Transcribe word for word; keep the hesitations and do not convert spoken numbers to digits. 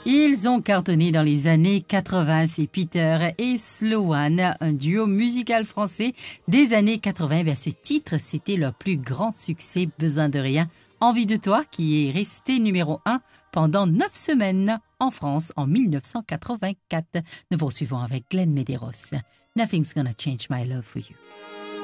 Ils ont cartonné dans les années quatre-vingts, c'est Peter et Sloan, un duo musical français des années quatre-vingts. Ben, ce titre, c'était leur plus grand succès, Besoin de rien, Envie de toi, qui est resté numéro un pendant neuf semaines en France en mille neuf cent quatre-vingt-quatre. Nous poursuivons avec Glenn Medeiros. Nothing's gonna change my love for you.